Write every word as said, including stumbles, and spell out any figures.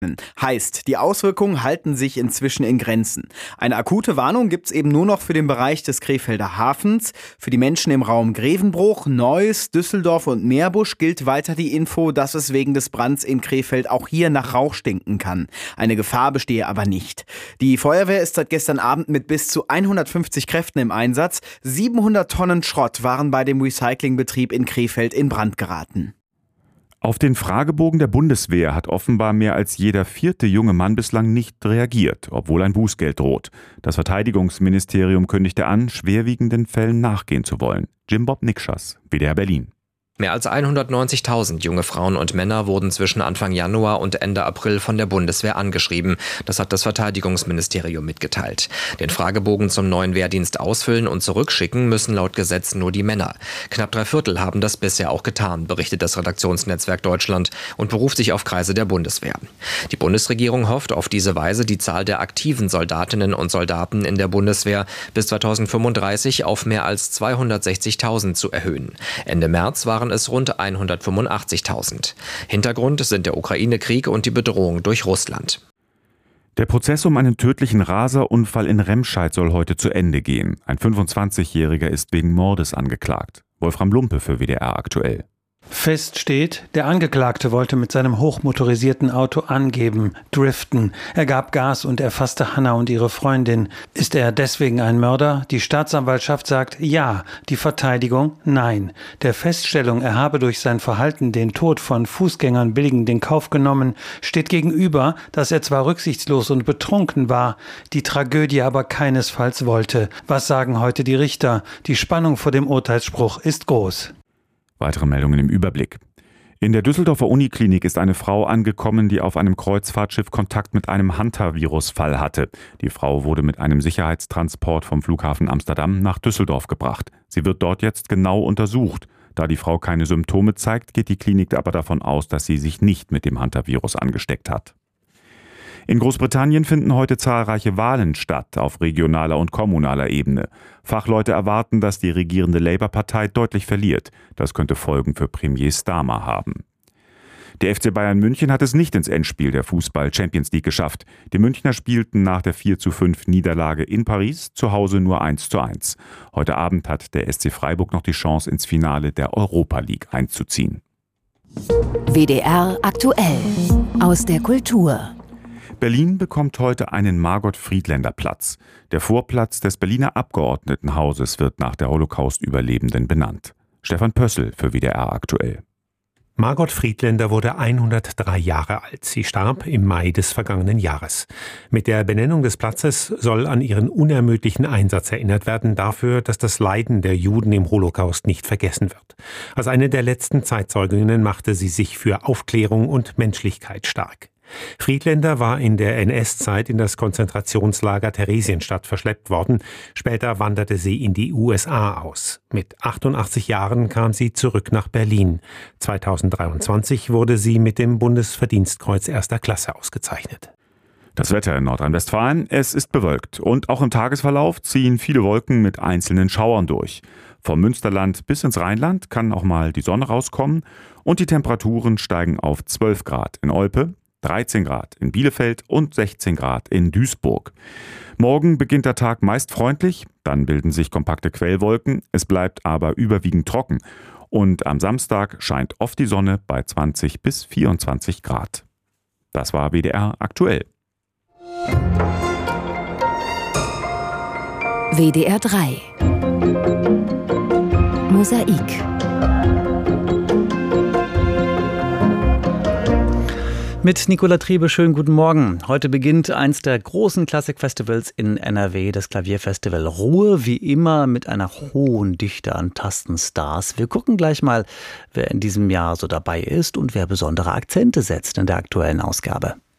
Heißt, die Auswirkungen halten sich inzwischen in Grenzen. Eine akute Warnung gibt's eben nur noch für den Bereich des Krefelder Hafens. Für die Menschen im Raum Grevenbruch, Neuss, Düsseldorf und Meerbusch gilt weiter die Info, dass es wegen des Brands in Krefeld auch hier nach Rauch stinken kann. Eine Gefahr bestehe aber nicht. Die Feuerwehr ist seit gestern Abend mit bis zu hundertfünfzig Kräften im Einsatz. siebenhundert Tonnen Schrott waren bei dem Recyclingbetrieb in Krefeld in Brand geraten. Auf den Fragebogen der Bundeswehr hat offenbar mehr als jeder vierte junge Mann bislang nicht reagiert, obwohl ein Bußgeld droht. Das Verteidigungsministerium kündigte an, schwerwiegenden Fällen nachgehen zu wollen. Jim Bob Nikschas, W D R Berlin. Mehr als hundertneunzigtausend junge Frauen und Männer wurden zwischen Anfang Januar und Ende April von der Bundeswehr angeschrieben. Das hat das Verteidigungsministerium mitgeteilt. Den Fragebogen zum neuen Wehrdienst ausfüllen und zurückschicken müssen laut Gesetz nur die Männer. Knapp drei Viertel haben das bisher auch getan, berichtet das Redaktionsnetzwerk Deutschland und beruft sich auf Kreise der Bundeswehr. Die Bundesregierung hofft auf diese Weise, die Zahl der aktiven Soldatinnen und Soldaten in der Bundeswehr bis zweitausendfünfunddreißig auf mehr als zweihundertsechzigtausend zu erhöhen. Ende März waren es rund hundertfünfundachtzigtausend. Hintergrund sind der Ukraine-Krieg und die Bedrohung durch Russland. Der Prozess um einen tödlichen Raserunfall in Remscheid soll heute zu Ende gehen. Ein fünfundzwanzigjähriger ist wegen Mordes angeklagt. Wolfram Lumpe für W D R aktuell. Fest steht, der Angeklagte wollte mit seinem hochmotorisierten Auto angeben, driften. Er gab Gas und erfasste Hanna und ihre Freundin. Ist er deswegen ein Mörder? Die Staatsanwaltschaft sagt ja, die Verteidigung nein. Der Feststellung, er habe durch sein Verhalten den Tod von Fußgängern billigend in Kauf genommen, steht gegenüber, dass er zwar rücksichtslos und betrunken war, die Tragödie aber keinesfalls wollte. Was sagen heute die Richter? Die Spannung vor dem Urteilsspruch ist groß. Weitere Meldungen im Überblick. In der Düsseldorfer Uniklinik ist eine Frau angekommen, die auf einem Kreuzfahrtschiff Kontakt mit einem Hunter-Virus-Fall hatte. Die Frau wurde mit einem Sicherheitstransport vom Flughafen Amsterdam nach Düsseldorf gebracht. Sie wird dort jetzt genau untersucht. Da die Frau keine Symptome zeigt, geht die Klinik aber davon aus, dass sie sich nicht mit dem Hunter-Virus angesteckt hat. In Großbritannien finden heute zahlreiche Wahlen statt, auf regionaler und kommunaler Ebene. Fachleute erwarten, dass die regierende Labour-Partei deutlich verliert. Das könnte Folgen für Premier Starmer haben. Der F C Bayern München hat es nicht ins Endspiel der Fußball-Champions League geschafft. Die Münchner spielten nach der vier zu fünf Niederlage in Paris zu Hause nur eins zu eins. Heute Abend hat der S C Freiburg noch die Chance, ins Finale der Europa League einzuziehen. W D R aktuell aus der Kultur. Berlin bekommt heute einen Margot-Friedländer-Platz. Der Vorplatz des Berliner Abgeordnetenhauses wird nach der Holocaust-Überlebenden benannt. Stefan Pössl für W D R aktuell. Margot Friedländer wurde hundertdrei Jahre alt. Sie starb im Mai des vergangenen Jahres. Mit der Benennung des Platzes soll an ihren unermüdlichen Einsatz erinnert werden dafür, dass das Leiden der Juden im Holocaust nicht vergessen wird. Als eine der letzten Zeitzeuginnen machte sie sich für Aufklärung und Menschlichkeit stark. Friedländer war in der N S-Zeit in das Konzentrationslager Theresienstadt verschleppt worden. Später wanderte sie in die U S A aus. Mit achtundachtzig Jahren kam sie zurück nach Berlin. zweitausenddreiundzwanzig wurde sie mit dem Bundesverdienstkreuz erster Klasse ausgezeichnet. Das Wetter in Nordrhein-Westfalen, es ist bewölkt und auch im Tagesverlauf ziehen viele Wolken mit einzelnen Schauern durch. Vom Münsterland bis ins Rheinland kann auch mal die Sonne rauskommen und die Temperaturen steigen auf zwölf Grad in Olpe, dreizehn Grad in Bielefeld und sechzehn Grad in Duisburg. Morgen beginnt der Tag meist freundlich, dann bilden sich kompakte Quellwolken, es bleibt aber überwiegend trocken. Und am Samstag scheint oft die Sonne bei zwanzig bis vierundzwanzig Grad. Das war W D R aktuell. W D R drei Mosaik. Mit Nicola Triebe, schönen guten Morgen. Heute beginnt eins der großen Klassikfestivals in N R W, das Klavierfestival Ruhr, wie immer mit einer hohen Dichte an Tastenstars. Wir gucken gleich mal, wer in diesem Jahr so dabei ist und wer besondere Akzente setzt in der aktuellen Ausgabe.